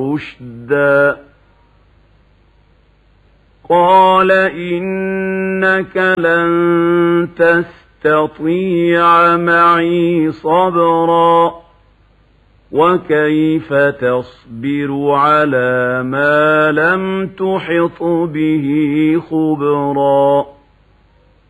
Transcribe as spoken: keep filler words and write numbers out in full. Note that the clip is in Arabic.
رشدا قال إنك لن تستطيع معي صبرا وكيف تصبر على ما لم تحط به خبرا